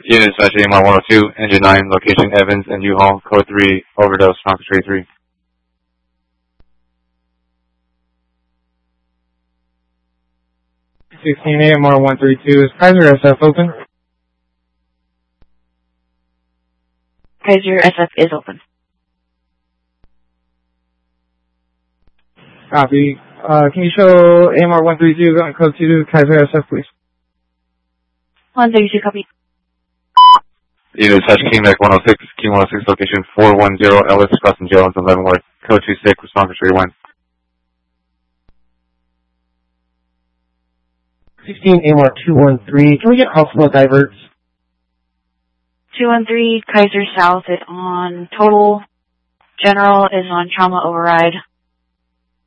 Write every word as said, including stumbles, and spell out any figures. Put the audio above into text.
Unit slash A M R one oh two, engine nine, location Evans and U-Haul, code three, overdose, concentrate three. sixteen A M R one thirty-two, is Kaiser S F open? Kaiser S F is open. Copy. Uh, can you show A M R one thirty-two going code two to Kaiser S F, please? one thirty-two, copy. Unit slash King Mac one oh six, King one oh six, location four one zero Ellis, crossing Jones and Leavenworth, code two six, response three one. sixteen A M R two one three, can we get hospital diverts? two one three, Kaiser South is on total. General is on trauma override.